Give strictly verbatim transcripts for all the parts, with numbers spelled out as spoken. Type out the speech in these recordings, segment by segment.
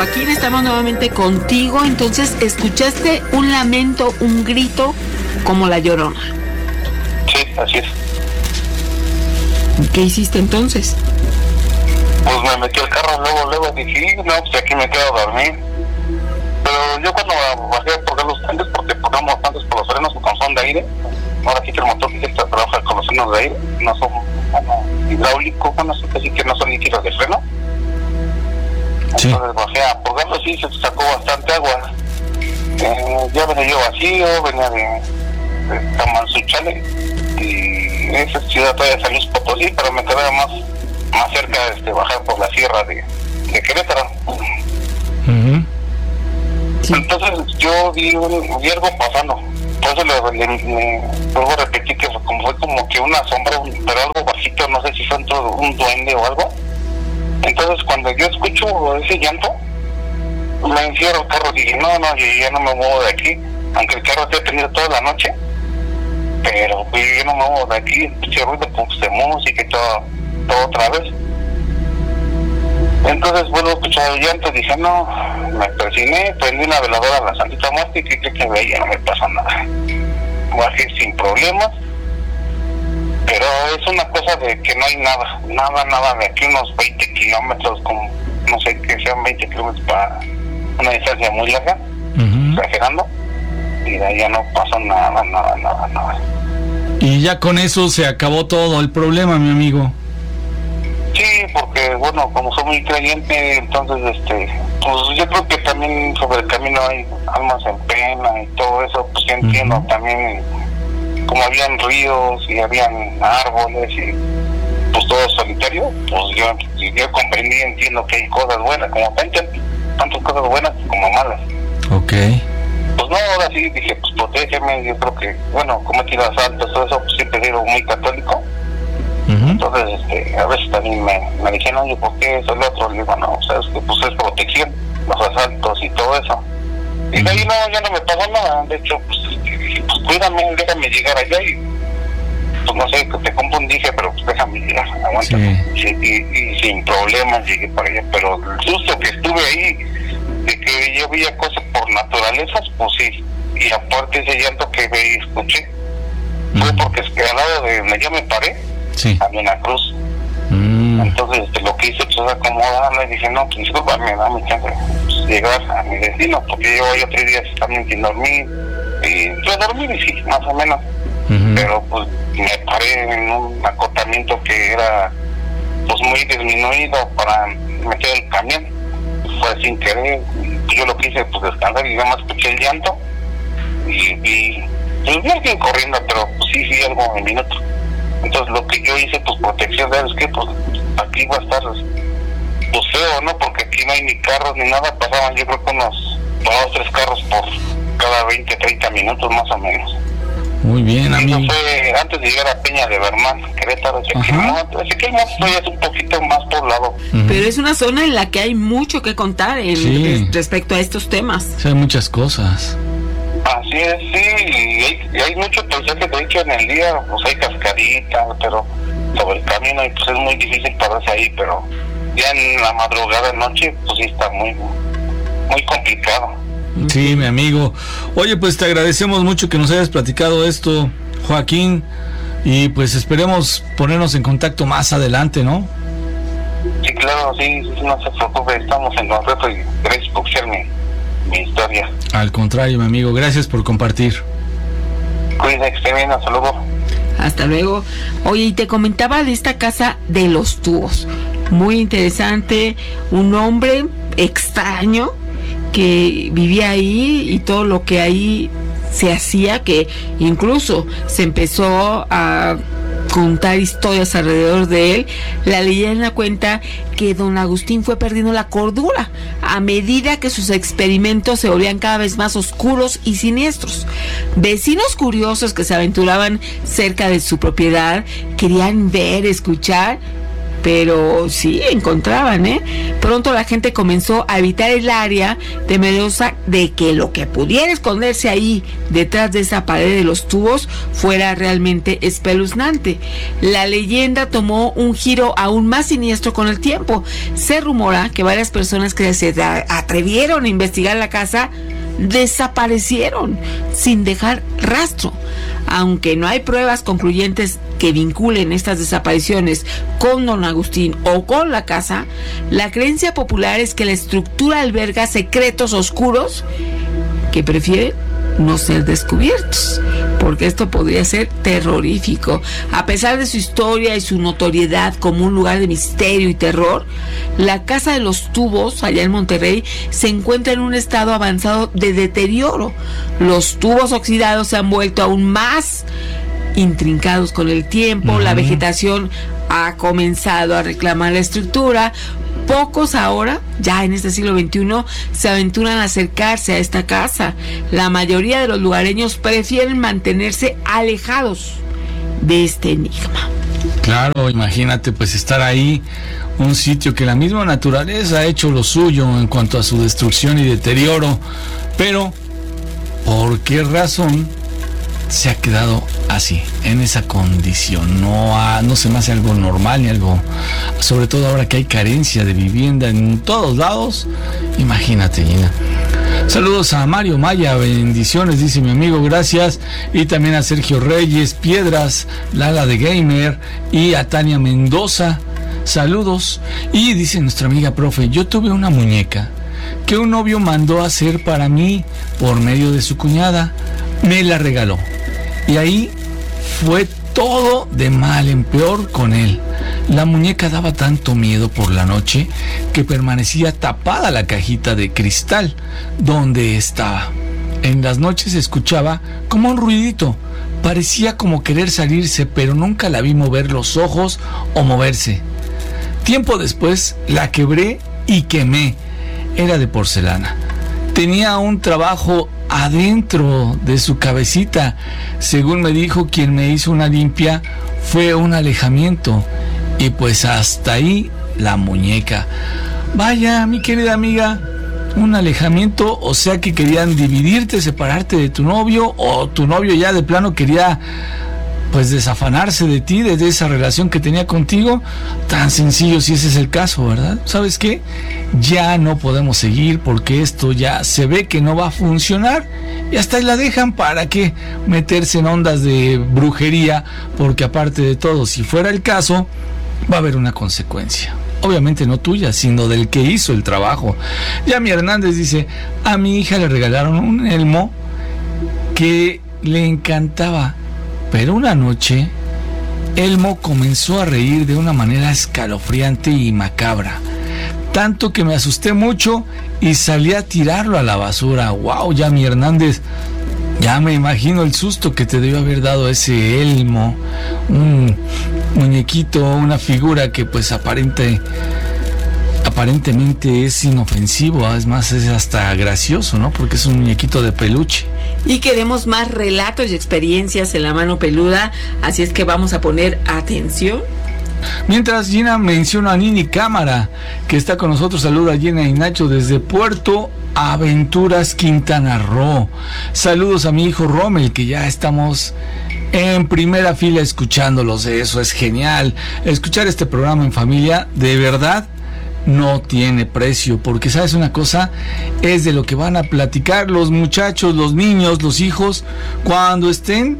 Joaquín, estamos nuevamente contigo. Entonces, ¿escuchaste un lamento, un grito como la Llorona? Sí, así es. ¿Qué hiciste entonces? Pues me metí al carro, luego, luego dije, no, pues aquí me quedo a dormir. Pero yo cuando bajé a poner los tanques, porque ponemos tanques por los frenos, como son de aire, ahora sí que el motor que trabaja con los frenos de aire, no son bueno, hidráulicos, bueno, así que no son líquidos de freno. Sí. Entonces bajé a ponerlo, sí, se sacó bastante agua. Eh, ya venía yo vacío, venía de, de Tamanzuchale, y esa ciudad todavía San Luis Potosí, pero me quedaba más, más cerca de este, bajar por la sierra de, de Querétaro. Uh-huh. Sí. Entonces yo vi, un, vi algo pasando. Por eso le, le, le vuelvo a repetir que fue como, fue como que una sombra, pero algo bajito, no sé si fue un, un duende o algo. Entonces cuando yo escucho ese llanto, me encierro el carro y dije, no, no, yo ya no me muevo de aquí, aunque el carro esté tenido toda la noche, pero pues, yo no me muevo de aquí, el ruido pues, de música y todo, todo otra vez. Entonces vuelvo a escuchar el llanto, dije, no, me persiné, prendí una veladora a la Santita Muerte y que que veía, no me pasó nada. Bajé sin problemas, pero es una cosa de que no hay nada, nada, nada de aquí, unos veinte kilómetros, como, no sé, que sean veinte kilómetros para una distancia muy larga, uh-huh. exagerando, y de ahí ya no pasó nada, nada, nada, nada. Y ya con eso se acabó todo el problema, mi amigo. Sí, porque bueno, como soy muy creyente, entonces este, pues yo creo que también sobre el camino hay almas en pena y todo eso, pues yo entiendo uh-huh. también, como habían ríos y habían árboles y pues todo solitario, pues yo, yo comprendí, entiendo que hay cosas buenas, como tantas, tantas cosas buenas como malas. Okay. Pues no, ahora sí dije, pues protégeme, yo creo que, bueno, como he tenido asaltos, todo eso, pues siempre he sido muy católico. Uh-huh. Entonces, este, a veces también me, me dijeron, oye, ¿por qué eso, el otro? Le digo, no, sabes que pues es protección, los asaltos y todo eso. Y uh-huh. de ahí no, ya no me pasó nada, de hecho, pues, dije, pues cuídame, déjame llegar allá y, pues no sé, que te confundije, pero pues déjame llegar, aguanta. Sí. Y, y, y sin problemas llegué para allá, pero el susto que estuve ahí, de que yo veía cosas por naturalezas, pues sí, y aparte ese llanto que ve y escuché, uh-huh. fue porque es que al lado de donde yo me paré, sí. a Veracruz. Mm. Entonces este, lo que hice pues es acomodarme y dije, no, pues discúlpame, dame chance de pues, llegar a mi destino, porque yo voy tres días también sin dormir, y yo dormí y sí, más o menos, uh-huh. pero pues me paré en un acotamiento que era pues muy disminuido para meter el camión, fue sin querer, y yo lo que hice pues descansar y nada más escuché el llanto y vi, pues vi a alguien corriendo, pero pues sí, sí, algo en minuto. Entonces lo que yo hice, pues protección, ¿sabes qué? Pues aquí va a estar pues feo, ¿no? Porque aquí no hay ni carros ni nada, pasaban yo creo que unos dos, tres carros por cada veinte, treinta minutos más o menos. Muy bien, amigo. Eso fue antes de llegar a Peña de Bermán, Querétaro, Ezequiel Montes. Ezequiel Montes todavía es un poquito más poblado. Uh-huh. Pero es una zona en la que hay mucho que contar en, sí. respecto a estos temas. Sí, hay muchas cosas. Así es, sí, y hay, y hay mucho paisaje, de hecho en el día, pues hay cascaditas, pero sobre el camino, y pues es muy difícil pararse ahí, pero ya en la madrugada, noche, pues sí está muy, muy complicado. Sí, mi amigo. Oye, pues te agradecemos mucho que nos hayas platicado esto, Joaquín, y pues esperemos ponernos en contacto más adelante, ¿no? Sí, claro, sí, sí no se preocupe, estamos en contacto y gracias por ser mi, mi historia. Al contrario, mi amigo, gracias por compartir. Cuídate, que esté bien, hasta luego. Hasta luego. Oye, y te comentaba de esta casa de los tubos, muy interesante, un hombre extraño que vivía ahí y todo lo que ahí se hacía, que incluso se empezó a contar historias alrededor de él. La leyenda cuenta que don Agustín fue perdiendo la cordura a medida que sus experimentos se volvían cada vez más oscuros y siniestros. Vecinos curiosos que se aventuraban cerca de su propiedad querían ver, escuchar pero sí encontraban, ¿eh? Pronto la gente comenzó a evitar el área, temerosa de que lo que pudiera esconderse ahí detrás de esa pared de los tubos fuera realmente espeluznante. La leyenda tomó un giro aún más siniestro con el tiempo. Se rumora que varias personas que se atrevieron a investigar la casa desaparecieron sin dejar rastro. Aunque no hay pruebas concluyentes que vinculen estas desapariciones con don Agustín o con la casa, la creencia popular es que la estructura alberga secretos oscuros que prefieren no ser descubiertos, porque esto podría ser terrorífico. A pesar de su historia y su notoriedad como un lugar de misterio y terror, la Casa de los Tubos, allá en Monterrey, se encuentra en un estado avanzado de deterioro. Los tubos oxidados se han vuelto aún más intrincados con el tiempo. Uh-huh. La vegetación ha comenzado a reclamar la estructura. Pocos ahora, ya en este siglo veintiuno, se aventuran a acercarse a esta casa. La mayoría de los lugareños prefieren mantenerse alejados de este enigma. Claro, imagínate pues estar ahí, un sitio que la misma naturaleza ha hecho lo suyo en cuanto a su destrucción y deterioro, pero ¿por qué razón se ha quedado así, en esa condición? No, ha, no se me hace algo normal ni algo, sobre todo ahora que hay carencia de vivienda en todos lados. Imagínate, Gina. Saludos a Mario Maya, bendiciones, dice mi amigo, gracias. Y también a Sergio Reyes Piedras, Lala de Gamer, y a Tania Mendoza, saludos. Y dice nuestra amiga profe, yo tuve una muñeca que un novio mandó a hacer para mí por medio de su cuñada, me la regaló. Y ahí fue todo de mal en peor con él. La muñeca daba tanto miedo por la noche que permanecía tapada la cajita de cristal donde estaba. En las noches se escuchaba como un ruidito. Parecía como querer salirse, pero nunca la vi mover los ojos o moverse. Tiempo después la quebré y quemé. Era de porcelana. Tenía un trabajo adentro de su cabecita. Según me dijo quien me hizo una limpia, fue un alejamiento. Y pues hasta ahí la muñeca. Vaya, mi querida amiga, un alejamiento, o sea que querían dividirte, separarte de tu novio, o tu novio ya de plano quería pues desafanarse de ti, de esa relación que tenía contigo. Tan sencillo si ese es el caso, ¿verdad? ¿Sabes qué? Ya no podemos seguir porque esto ya se ve que no va a funcionar y hasta ahí la dejan. ¿Para qué meterse en ondas de brujería? Porque aparte de todo, si fuera el caso, va a haber una consecuencia. Obviamente no tuya, sino del que hizo el trabajo. Yami Hernández dice, a mi hija le regalaron un elmo que le encantaba. Pero una noche, Elmo comenzó a reír de una manera escalofriante y macabra. Tanto que me asusté mucho y salí a tirarlo a la basura. ¡Wow, Yami Hernández! Ya me imagino el susto que te debió haber dado ese Elmo. Un muñequito, una figura que pues aparente... aparentemente es inofensivo, es más, es hasta gracioso, ¿no? Porque es un muñequito de peluche. Y queremos más relatos y experiencias en la mano peluda, así es que vamos a poner atención. Mientras Gina menciona a Nini Cámara, que está con nosotros. Saluda a Gina y Nacho desde Puerto Aventuras, Quintana Roo. Saludos a mi hijo Rommel, que ya estamos en primera fila escuchándolos. Eso es genial. Escuchar este programa en familia, de verdad, no tiene precio, porque sabes una cosa, es de lo que van a platicar los muchachos, los niños, los hijos, cuando estén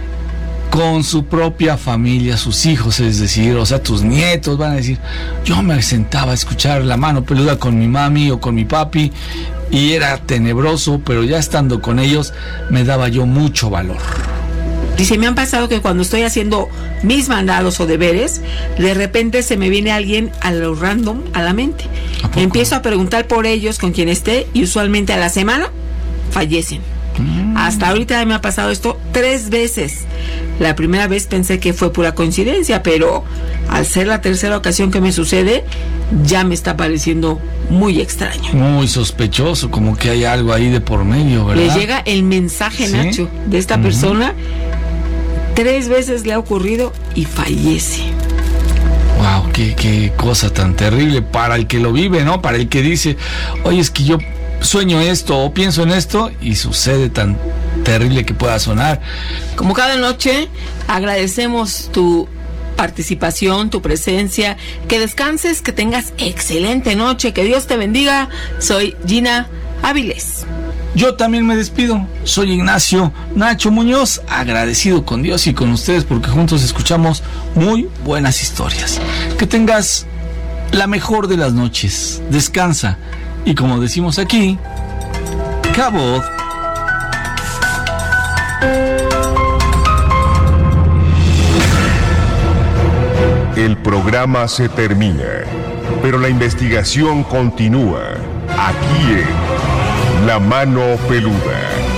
con su propia familia, sus hijos, es decir, o sea, tus nietos van a decir, yo me sentaba a escuchar La Mano Peluda con mi mami o con mi papi y era tenebroso, pero ya estando con ellos me daba yo mucho valor. Dice, me han pasado que cuando estoy haciendo mis mandados o deberes, de repente se me viene alguien a lo random a la mente. Empiezo a preguntar por ellos con quien esté y usualmente a la semana fallecen. Mm. Hasta ahorita me ha pasado esto tres veces. La primera vez pensé que fue pura coincidencia, pero al ser la tercera ocasión que me sucede, ya me está pareciendo muy extraño. Muy sospechoso, como que hay algo ahí de por medio, ¿verdad? Le llega el mensaje, ¿sí? Nacho, de esta uh-huh. persona. Tres veces le ha ocurrido y fallece. Wow. wow, qué, qué cosa tan terrible para el que lo vive, ¿no? Para el que dice, oye, es que yo sueño esto o pienso en esto y sucede tan terrible que pueda sonar. Como cada noche, agradecemos tu participación, tu presencia, que descanses, que tengas excelente noche, que Dios te bendiga. Soy Gina Áviles. Yo también me despido, soy Ignacio Nacho Muñoz, agradecido con Dios y con ustedes porque juntos escuchamos muy buenas historias. Que tengas la mejor de las noches, descansa y como decimos aquí, Cabot. El programa se termina, pero la investigación continúa aquí en La Mano Peluda.